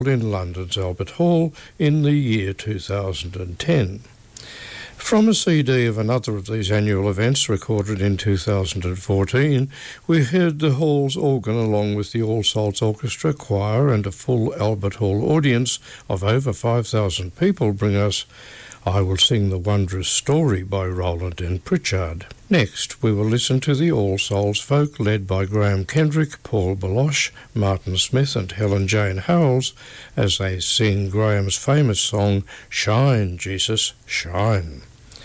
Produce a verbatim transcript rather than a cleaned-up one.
in London's Albert Hall in the year two thousand ten. From a C D of another of these annual events recorded in two thousand fourteen, we heard the Hall's organ along with the All Souls Orchestra, choir and a full Albert Hall audience of over five thousand people bring us I Will Sing the Wondrous Story by Roland and Pritchard. Next, we will listen to the All Souls Folk led by Graham Kendrick, Paul Baloche, Martin Smith and Helen Jane Howells as they sing Graham's famous song, Shine, Jesus, Shine.